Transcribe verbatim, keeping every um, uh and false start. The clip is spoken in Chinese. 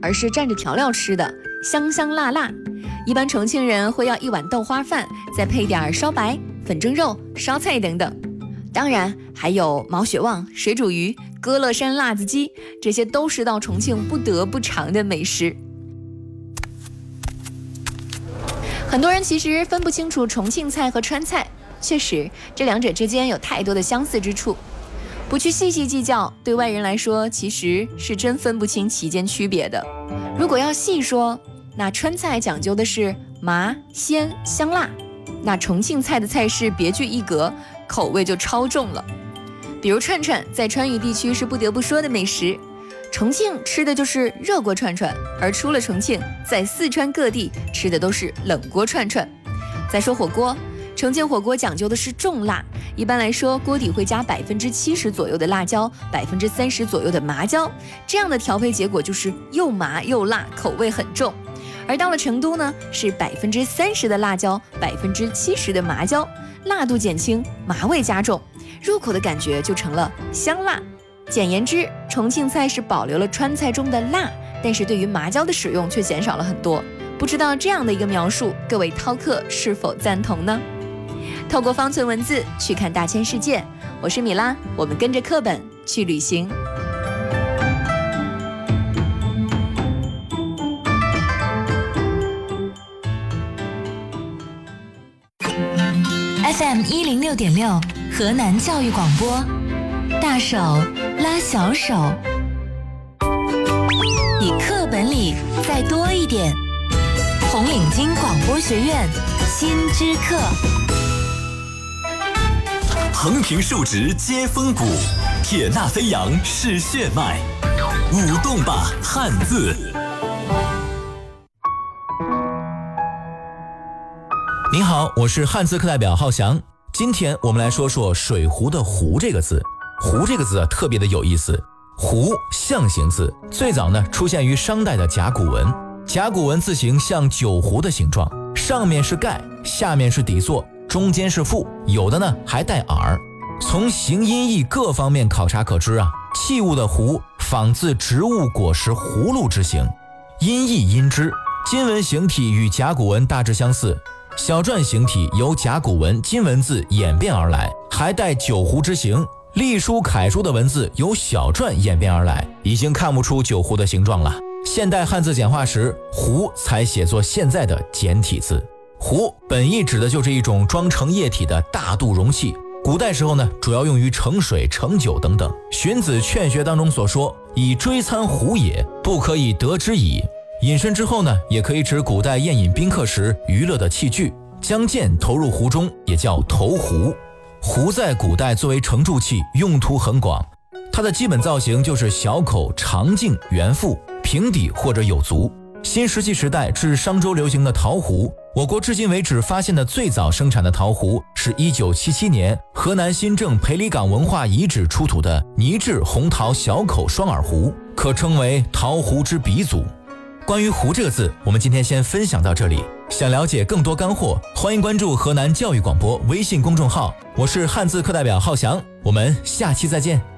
而是蘸着调料吃的，香香辣辣。一般重庆人会要一碗豆花饭，再配点烧白、粉蒸肉、烧菜等等。当然还有毛血旺、水煮鱼、歌乐山辣子鸡，这些都是到重庆不得不尝的美食。很多人其实分不清楚重庆菜和川菜，确实这两者之间有太多的相似之处，不去细细计较，对外人来说其实是真分不清其间区别的。如果要细说，那川菜讲究的是麻、鲜、香辣，那重庆菜的菜式别具一格，口味就超重了。比如串串，在川渝地区是不得不说的美食，重庆吃的就是热锅串串，而出了重庆，在四川各地吃的都是冷锅串串。再说火锅，重庆火锅讲究的是重辣，一般来说锅底会加百分之七十左右的辣椒，百分之三十左右的麻椒，这样的调配结果就是又麻又辣，口味很重。而到了成都呢，是百分之三十的辣椒，百分之七十的麻椒，辣度减轻，麻味加重，入口的感觉就成了香辣。简言之，重庆菜是保留了川菜中的辣，但是对于麻椒的使用却减少了很多。不知道这样的一个描述，各位饕客是否赞同呢？透过方寸文字去看大千世界，我是米拉，我们跟着课本去旅行。 F M 一零六点六，河南教育广播，大手拉小手，比课本里再多一点。红领巾广播学院新知课。 横平竖直接风骨，铁纳飞扬是血脉，舞动吧汉字。 您好，我是汉字课代表浩翔。今天我们来说说水壶的壶这个字。壶这个字啊，特别的有意思。壶象形字，最早呢出现于商代的甲骨文。甲骨文字形像酒壶的形状，上面是盖，下面是底座，中间是腹，有的呢还带耳。从形音义各方面考察可知啊，器物的壶仿自植物果实葫芦之形。音义音之，金文形体与甲骨文大致相似，小篆形体由甲骨文金文字演变而来，还带酒壶之形。隶书楷书的文字由小篆演变而来，已经看不出酒壶的形状了。现代汉字简化时，壶才写作现在的简体字。壶本意指的就是一种装盛液体的大肚容器，古代时候呢，主要用于盛水、盛酒等等。荀子《劝学》当中所说，以追餐壶也，不可以得之矣。引申之后呢，也可以指古代宴饮宾客时娱乐的器具，将剑投入壶中也叫投壶。壶在古代作为盛注器，用途很广。它的基本造型就是小口、长径、圆腹、平底或者有足。新石器时代至商周流行的陶壶，我国至今为止发现的最早生产的陶壶是一九七七年河南新郑裴李岗文化遗址出土的泥质红陶小口双耳壶，可称为陶壶之鼻祖。关于壶这个字，我们今天先分享到这里。想了解更多干货，欢迎关注河南教育广播微信公众号，我是汉字课代表浩翔，我们下期再见。